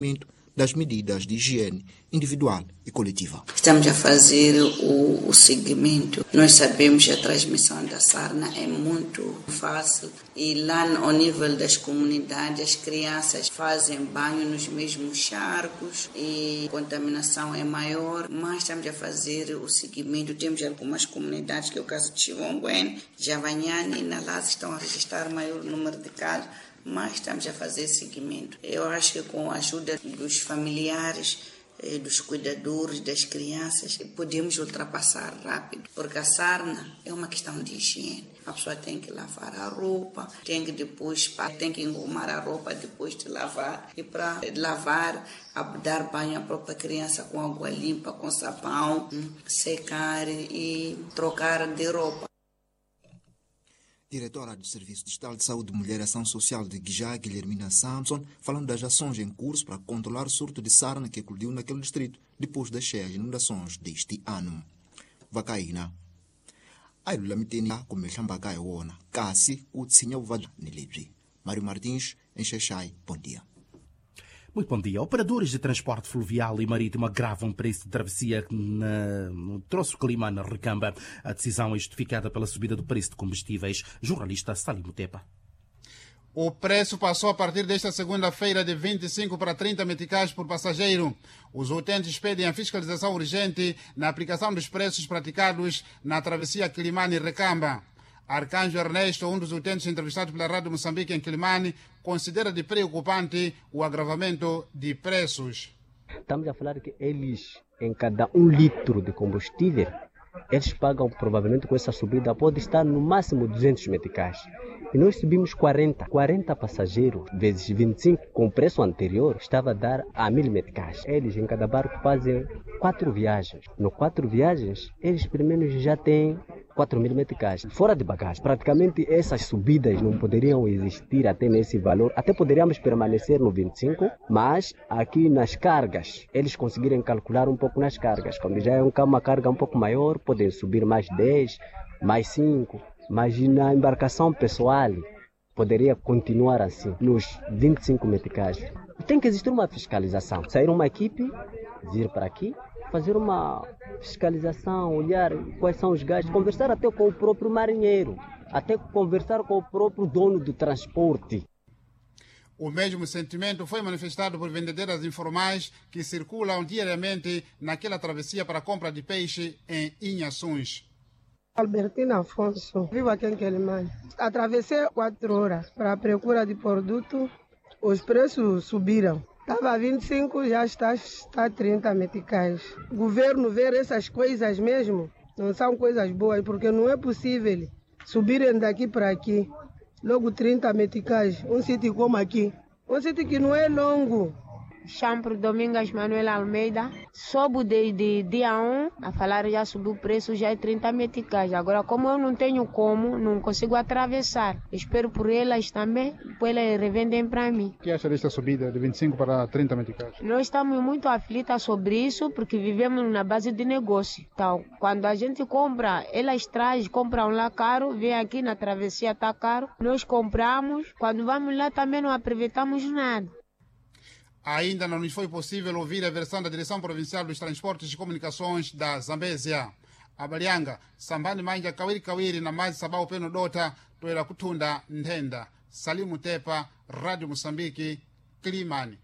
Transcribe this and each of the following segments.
das medidas de higiene individual e coletiva. Estamos a fazer o seguimento. Nós sabemos que a transmissão da sarna é muito fácil e lá ao nível das comunidades as crianças fazem banho nos mesmos charcos e a contaminação é maior, mas estamos a fazer o seguimento. Temos algumas comunidades, que é o caso de Chivonguene, Javanhane e Nalaz, estão a registrar maior número de casos, mas estamos a fazer seguimento. Eu acho que com a ajuda dos familiares, dos cuidadores, das crianças, podemos ultrapassar rápido, porque a sarna é uma questão de higiene. A pessoa tem que lavar a roupa, tem que engomar a roupa depois de lavar, e para lavar, dar banho à própria criança com água limpa, com sabão, secar e trocar de roupa. Diretora do Serviço de Estado de Saúde e Mulher e Ação Social de Guijá, Guilhermina Samson, falando das ações em curso para controlar o surto de sarna que eclodiu naquele distrito depois das cheias inundações deste ano. Vacaína. Ailula mitenia kumehambaka yona kasi utsinya uvada nilibri. Mário Martins, em Xaixai, bom dia. Muito bom dia. Operadores de transporte fluvial e marítimo agravam o preço de travessia no troço Quelimane-Recamba. A decisão é justificada pela subida do preço de combustíveis. Jornalista Salim Mutepa. O preço passou a partir desta segunda-feira de 25 para 30 meticais por passageiro. Os utentes pedem a fiscalização urgente na aplicação dos preços praticados na travessia Quelimane-Recamba. Arcanjo Ernesto, um dos utentes entrevistados pela Rádio Moçambique em Quelimane, considera de preocupante o agravamento de preços. Estamos a falar que eles, em cada 1 litro de combustível, eles pagam provavelmente com essa subida, pode estar no máximo 200 meticais. E nós subimos 40 passageiros, vezes 25, com o preço anterior, estava a dar a 1000 meticais. Eles, em cada barco, fazem 4 viagens. No 4 viagens, eles pelo menos já têm 4.000 meticais. Fora de bagagem, praticamente essas subidas não poderiam existir até nesse valor. Até poderíamos permanecer no 25, mas aqui nas cargas, eles conseguirem calcular um pouco nas cargas. Quando já é uma carga um pouco maior, podem subir mais 10, mais 5. Mas na embarcação pessoal, poderia continuar assim, nos 25 meticais. Tem que existir uma fiscalização. Sair uma equipe, vir para aqui, fazer uma fiscalização, olhar quais são os gastos, conversar até com o próprio marinheiro, até conversar com o próprio dono do transporte. O mesmo sentimento foi manifestado por vendedeiras informais que circulam diariamente naquela travessia para a compra de peixe em Inhações. Albertina Afonso, vivo aqui em Quelimane. Atravessei 4 horas para a procura de produto, os preços subiram. Estava a 25, já está a 30 meticais. O governo ver essas coisas mesmo, não são coisas boas, porque não é possível subirem daqui para aqui, logo 30 meticais, um sítio como aqui, um sítio que não é longo. Champro Domingas Manuela Almeida, soube desde dia 1, a falar já subiu o preço, já é 30 meticais. Agora, como eu não tenho como, não consigo atravessar. Espero por elas também, depois elas revendem para mim. O que acha desta subida de 25 para 30 meticais? Nós estamos muito aflitas sobre isso, porque vivemos na base de negócio. Então, quando a gente compra, elas compram lá caro, vem aqui na travessia está caro, nós compramos, quando vamos lá também não aproveitamos nada. Ainda não nos foi possível ouvir a versão da Direção Provincial dos Transportes e Comunicações da Zambésia. Abalianga, Sambani Manja Kawiri na mais Sabau Peno Dota, Toera Kutunda Ndenda. Salim Mutepa, Rádio Moçambique, Quelimane.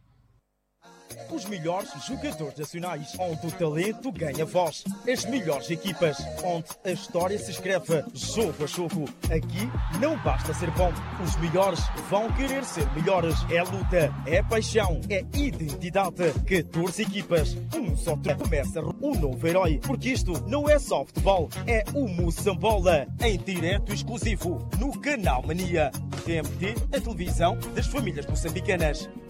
Os melhores jogadores nacionais, onde o talento ganha voz. As melhores equipas, onde a história se escreve jogo a jogo. Aqui não basta ser bom. Os melhores vão querer ser melhores. É luta, é paixão, é identidade. 14 equipas, um só treino. Começa um novo herói, porque isto não é só futebol, é o Moçambola. Em direto exclusivo, no Canal Mania. TMT, a televisão das famílias moçambicanas.